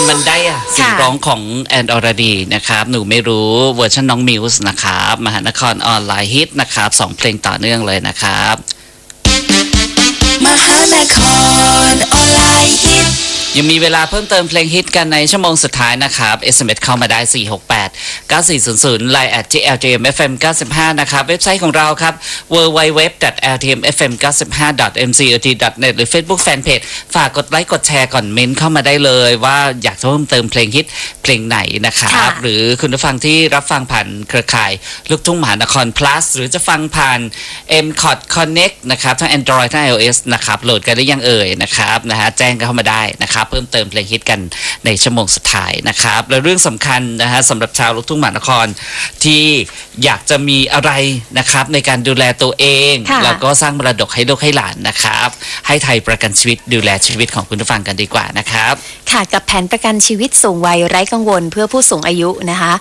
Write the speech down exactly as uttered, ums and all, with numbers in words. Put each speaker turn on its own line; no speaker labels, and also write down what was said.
มันได้อะเสียงร้องของแอนอรดีนะครับหนูไม่รู้เวอร์ชันน้องมิวส์นะครับมหานครออนไลน์ฮิตนะครับสองเพลงต่อเนื่องเลยนะครับ
มหานครออนไลน์ฮิต
ยังมีเวลาเพิ่มเติมเพลงฮิตกันในชั่วโมงสุดท้ายนะครับ เอส เอ็ม เอส เข้ามาได้ สี่ หก แปด เก้า สี่ ศูนย์ ศูนย์ ไลน์ แอท ที แอล ที เอ็ม เอฟ เอ็ม เก้าสิบห้า นะครับเว็บไซต์ของเราครับ ดับเบิลยู ดับเบิลยู ดับเบิลยู ดอท แอล ที เอ็ม เอฟ เอ็ม เก้าสิบห้า ดอท เอ็ม ซี โอ ที ดอท เน็ต หรือ Facebook Fanpage ฝากกดไลค์กดแชร์ก่อนเมนต์เข้ามาได้เลยว่าอยากจะเพิ่มเติมเพลงฮิตเพลงไหนนะครับหรือคุณผู้ฟังที่รับฟังผ่านเครือข่ายลูกทุ่งมหานคร plus หรือจะฟังผ่าน เอ็ม คอร์ด Connect นะครับทั้ง Android ทั้ง iOS นะครับโหลดกันได้ยังเอ่ยนะครับนะฮะแจ้งเข้ามาได้นะครับเพิ่มเติมเพลงฮิตกันในชั่วโมงสุดท้ายนะครับและเรื่องสำคัญนะฮะสำหรับชาวลูกทุ่งมหานครที่อยากจะมีอะไรนะครับในการดูแลตัวเองแล้วก็สร้างมรดกให้ลูกให้หลานนะครับให้ไทยประกันชีวิตดูแลชีวิตของคุณผู้ฟังกันดีกว่านะครับ
ค่ะกับแผนประกันชีวิตสูงวัยไร้กังวลเพื่อผู้สูงอายุนะคะ